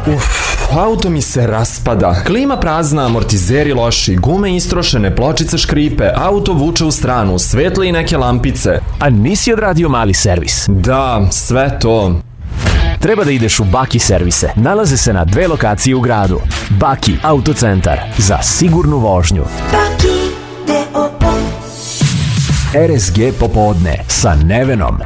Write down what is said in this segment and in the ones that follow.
Auto mi se raspada. Klima prazna, amortizeri loši, gume istrošene, pločice škripe, auto vuče u stranu, svetle i neke lampice. A nisi odradio mali servis? Da, sve to. Treba da ideš u Baki servise. Nalaze se na 2 lokacije u gradu. Baki autocentar za sigurnu vožnju. RSG popodne sa Nevenom.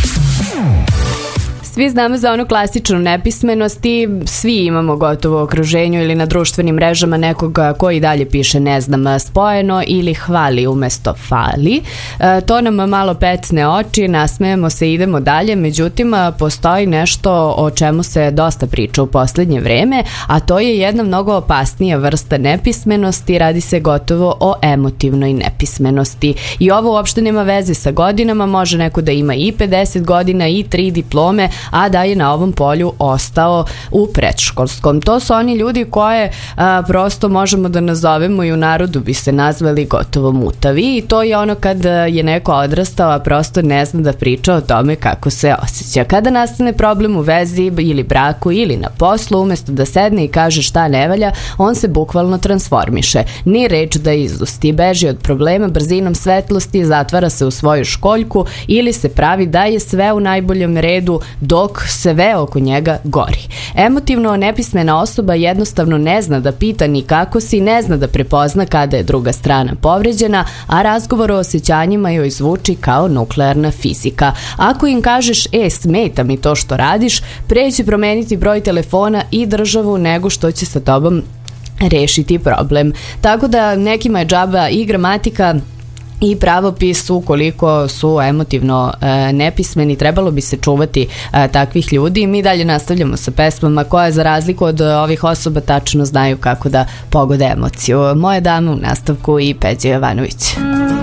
Svi znamo za onu klasičnu nepismenost i svi imamo gotovo u okruženju ili na društvenim mrežama nekoga koji dalje piše ne znam spojeno ili hvali umesto fali. To nam malo pecne oči, nasmejemo se i idemo dalje, međutim postoji nešto o čemu se dosta priča u poslednje vreme, a to je jedna mnogo opasnija vrsta nepismenosti, radi se gotovo o emotivnoj nepismenosti. I ovo uopšte nema veze sa godinama, može neko da ima i 50 godina i 3 diplome, a da je na ovom polju ostao u predškolskom. To su oni ljudi koje prosto možemo da nazovemo i u narodu bi se nazvali gotovo mutavi, i to je ono kad je neko odrastao, a prosto ne zna da priča o tome kako se osjeća. Kada nastane problem u vezi ili braku ili na poslu, umesto da sedne i kaže šta ne valja, on se bukvalno transformiše. Ni reč da izusti, beži od problema brzinom svetlosti, zatvara se u svoju školjku ili se pravi da je sve u najboljem redu dok sve oko njega gori. Emotivno nepismena osoba jednostavno ne zna da pita ni kako si, ne zna da prepozna kada je druga strana povređena, a razgovor o osjećanjima joj zvuči kao nuklearna fizika. Ako im kažeš, smeta mi to što radiš, pre će promeniti broj telefona i državu nego što će sa tobom rešiti problem. Tako da nekima je džaba i gramatika i pravopis, ukoliko su emotivno nepismeni, trebalo bi se čuvati takvih ljudi. Mi dalje nastavljamo sa pesmama koje za razliku od ovih osoba tačno znaju kako da pogode emociju. Moja dama u nastavku i Peđa Jovanović.